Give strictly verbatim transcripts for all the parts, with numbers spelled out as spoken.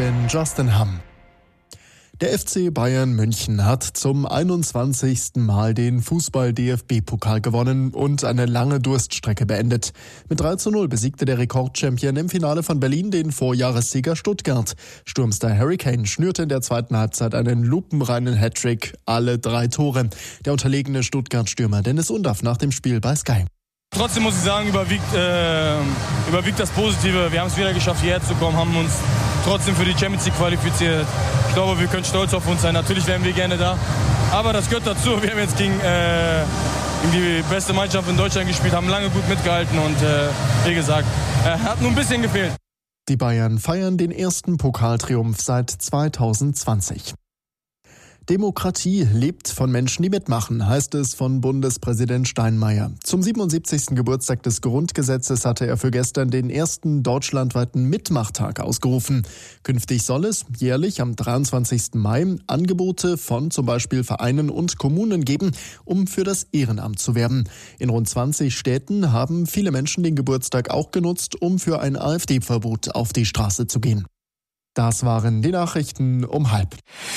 bin Justin Hamm. Der F C Bayern München hat zum einundzwanzigsten Mal den Fußball-D F B-Pokal gewonnen und eine lange Durststrecke beendet. Mit drei zu null besiegte der Rekordchampion im Finale von Berlin den Vorjahressieger Stuttgart. Sturmstar Harry Kane schnürte in der zweiten Halbzeit einen lupenreinen Hattrick, alle drei Tore. Der unterlegene Stuttgart-Stürmer Dennis Undaff nach dem Spiel bei Sky. Trotzdem muss ich sagen, überwiegt, äh, überwiegt das Positive. Wir haben es wieder geschafft, hierher zu kommen, haben uns trotzdem für die Champions League qualifiziert. Ich glaube, wir können stolz auf uns sein. Natürlich wären wir gerne da. Aber das gehört dazu. Wir haben jetzt gegen, äh, gegen die beste Mannschaft in Deutschland gespielt, haben lange gut mitgehalten und äh, wie gesagt, äh, hat nur ein bisschen gefehlt. Die Bayern feiern den ersten Pokaltriumph seit zweitausendzwanzig. Demokratie lebt von Menschen, die mitmachen, heißt es von Bundespräsident Steinmeier. Zum siebenundsiebzigsten Geburtstag des Grundgesetzes hatte er für gestern den ersten deutschlandweiten Mitmachtag ausgerufen. Künftig soll es jährlich am dreiundzwanzigsten Mai Angebote von zum Beispiel Vereinen und Kommunen geben, um für das Ehrenamt zu werben. In rund zwanzig Städten haben viele Menschen den Geburtstag auch genutzt, um für ein AfD-Verbot auf die Straße zu gehen. Das waren die Nachrichten um halb.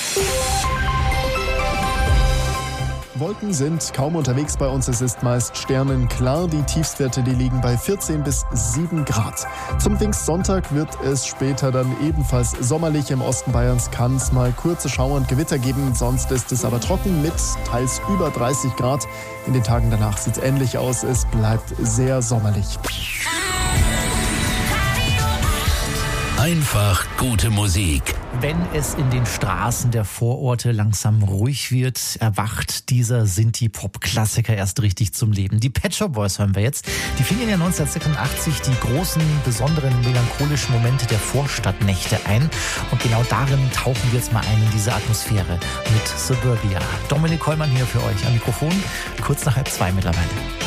Wolken sind kaum unterwegs bei uns. Es ist meist sternenklar. Die Tiefstwerte, die liegen bei vierzehn bis sieben Grad. Zum Pfingstsonntag wird es später dann ebenfalls sommerlich. Im Osten Bayerns kann es mal kurze Schauer und Gewitter geben. Sonst ist es aber trocken mit teils über dreißig Grad. In den Tagen danach sieht es ähnlich aus. Es bleibt sehr sommerlich. Einfach gute Musik. Wenn es in den Straßen der Vororte langsam ruhig wird, erwacht dieser Sinti-Pop-Klassiker erst richtig zum Leben. Die Pet Shop Boys hören wir jetzt. Die fingen ja neunzehnhundertsechsundachtzig die großen, besonderen, melancholischen Momente der Vorstadtnächte ein. Und genau darin tauchen wir jetzt mal ein in diese Atmosphäre mit Suburbia. Dominik Kollmann hier für euch am Mikrofon, kurz nach halb zwei mittlerweile.